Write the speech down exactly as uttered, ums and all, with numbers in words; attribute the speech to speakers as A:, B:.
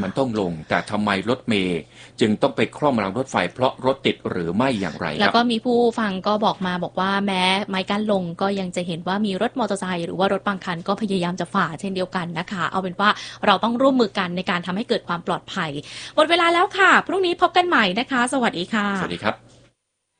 A: มันต้องลงแต่ทำไมรถเมล์จึงต้องไปคล่อมรางรถไฟเพราะรถติดหรือไม่อย่างไร
B: แล้วก็มีผู้ฟังก็บอกมาบอกว่าแม้ไม้กั้นลงก็ยังจะเห็นว่ามีรถมอเตอร์ไซค์หรือว่ารถบางคันก็พยายามจะฝ่าเช่นเดียวกันนะคะเอาเป็นว่าเราต้องร่วมมือกันในการทำให้เกิดความปลอดภัยหมดเวลาแล้วค่ะพรุ่งนี้พบกันใหม่นะคะสวัสดีค่ะ
A: สวัสดีครับ